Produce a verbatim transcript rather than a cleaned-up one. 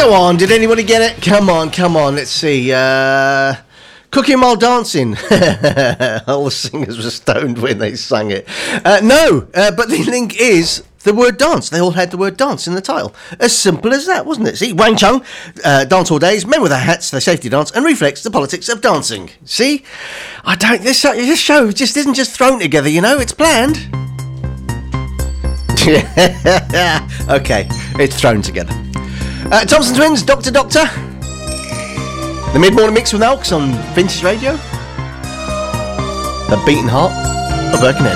Go on, did anybody get it? Come on, come on, let's see. Uh, cooking while dancing. All the singers were stoned when they sang it. Uh, no, uh, but the link is the word dance. They all had the word dance in the title. As simple as that, wasn't it? See, Wang Chung, uh, Dance All Days, Men with Their Hats, The Safety Dance, and Reflex, The Politics of Dancing. See? I don't, this, this show just isn't just thrown together, you know, it's planned. Okay, it's thrown together. Uh, Thompson Twins, Doctor Doctor. The Mid-Morning Mix with Alks on Vintage Radio. The Beating Heart of Birkenhead.